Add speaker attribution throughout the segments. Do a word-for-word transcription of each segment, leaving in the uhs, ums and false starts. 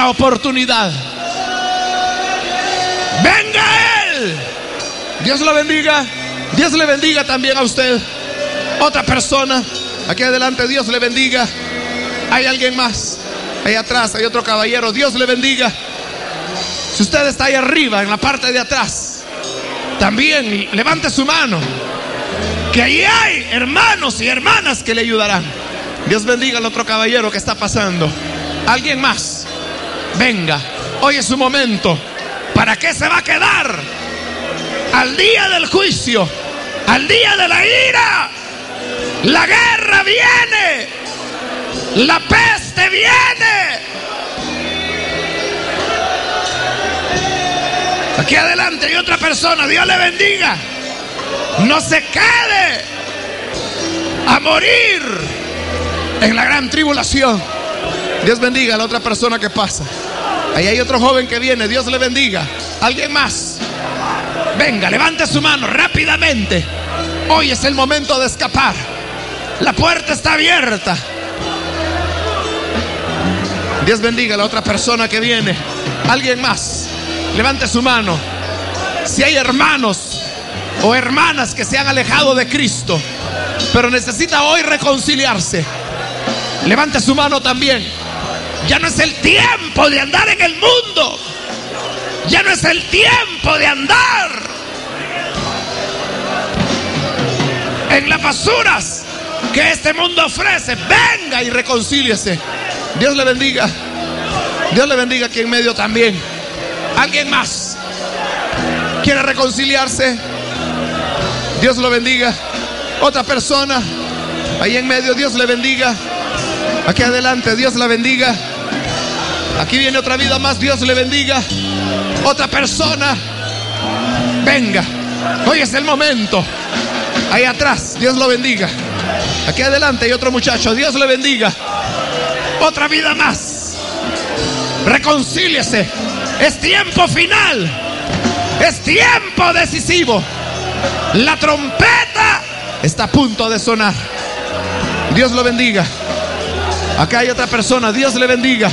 Speaker 1: esta oportunidad. Venga Él. Dios lo bendiga. Dios le bendiga también a usted. Otra persona aquí adelante, Dios le bendiga. Hay alguien más ahí atrás, hay otro caballero, Dios le bendiga. Si usted está ahí arriba, en la parte de atrás, también levante su mano, que allí hay hermanos y hermanas que le ayudarán. Dios bendiga al otro caballero que está pasando. Alguien más, venga, hoy es su momento. ¿Para qué se va a quedar al día del juicio, al día de la ira? La guerra viene, la peste viene. Aquí adelante hay otra persona, Dios le bendiga. No se quede a morir en la gran tribulación. Dios bendiga a la otra persona que pasa. Ahí hay otro joven que viene, Dios le bendiga. Alguien más, venga, levante su mano rápidamente. Hoy es el momento de escapar. La puerta está abierta. Dios bendiga a la otra persona que viene. Alguien más, levante su mano. Si hay hermanos o hermanas que se han alejado de Cristo, pero necesita hoy reconciliarse, levante su mano también. Ya no es el tiempo de andar en el mundo. Ya no es el tiempo de andar en las basuras que este mundo ofrece. Venga y reconcíliese. Dios le bendiga. Dios le bendiga aquí en medio también. ¿Alguien más quiere reconciliarse? Dios lo bendiga. Otra persona ahí en medio, Dios le bendiga. Aquí adelante, Dios la bendiga. Aquí viene otra vida más, Dios le bendiga. Otra persona, venga, hoy es el momento. Ahí atrás, Dios lo bendiga. Aquí adelante hay otro muchacho, Dios le bendiga. Otra vida más. Reconcíliese. Es tiempo final. Es tiempo decisivo. La trompeta está a punto de sonar. Dios lo bendiga. Acá hay otra persona, Dios le bendiga.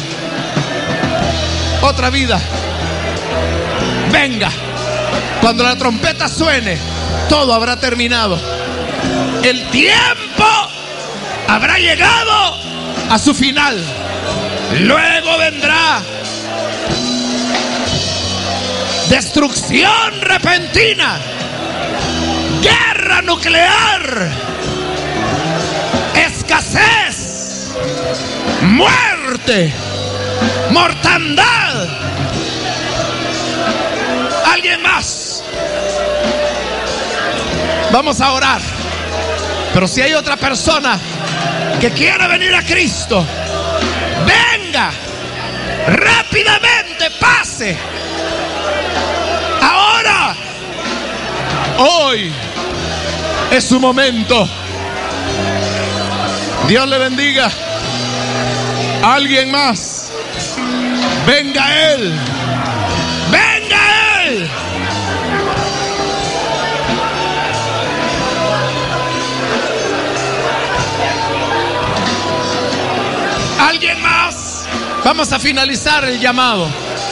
Speaker 1: Otra vida. Venga. Cuando la trompeta suene, todo habrá terminado. El tiempo habrá llegado a su final. Luego vendrá destrucción repentina, guerra nuclear, escasez, muerte, mortandad. ¿Alguien más? Vamos a orar. Pero si hay otra persona que quiera venir a Cristo, venga, rápidamente, pase. Ahora, hoy es su momento. Dios le bendiga. Alguien más, venga Él, venga Él. ¿Alguien más? Vamos a finalizar el llamado.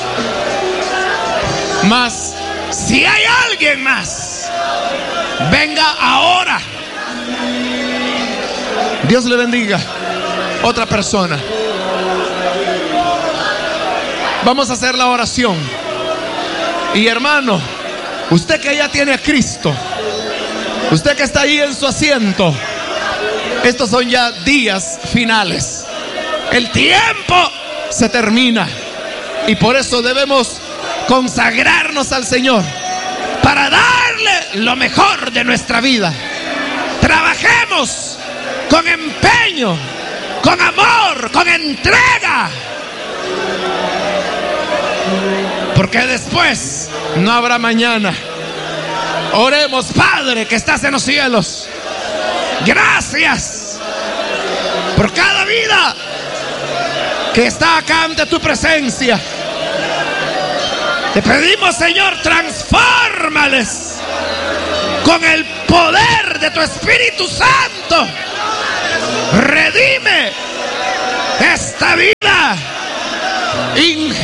Speaker 1: Mas, si hay alguien más, venga ahora. Dios le bendiga. Otra persona. Vamos a hacer la oración. Y hermano, usted que ya tiene a Cristo, usted que está ahí en su asiento, estos son ya días finales. El tiempo se termina y por eso debemos consagrarnos al Señor para darle lo mejor de nuestra vida. Trabajemos con empeño, con amor, con entrega, porque después no habrá mañana. Oremos. Padre que estás en los cielos, gracias por cada vida que está acá ante tu presencia. Te pedimos, Señor, transfórmales con el poder de tu Espíritu Santo. Redime esta vida. Ingéniala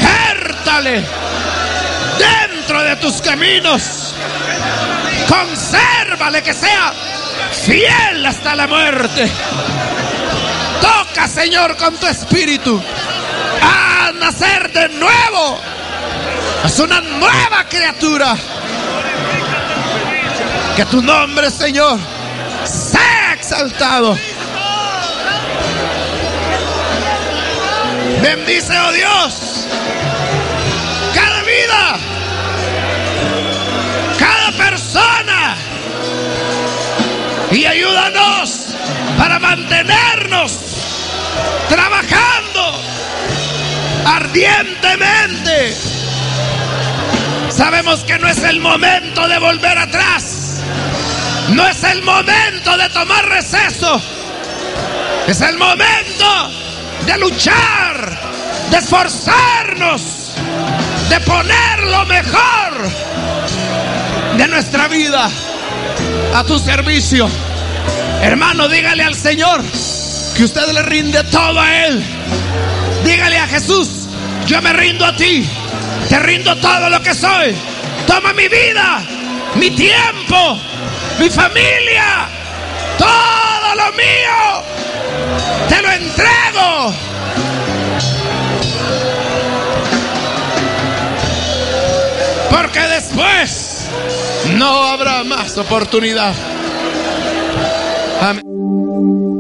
Speaker 1: Guárdale dentro de tus caminos. Consérvale, que sea fiel hasta la muerte. Toca, Señor, con tu espíritu a nacer de nuevo. Es una nueva criatura. Que tu nombre, Señor, sea exaltado. Bendice, oh Dios, cada vida, cada persona, y ayúdanos para mantenernos trabajando ardientemente. Sabemos que no es el momento de volver atrás, no es el momento de tomar receso, es el momento de luchar, de esforzarnos, de poner lo mejor de nuestra vida a tu servicio. Hermano, dígale al Señor que usted le rinde todo a Él. Dígale a Jesús: yo me rindo a ti, te rindo todo lo que soy. Toma mi vida, mi tiempo, mi familia, todo lo mío, te lo entrego. Porque después no habrá más oportunidad. Amén.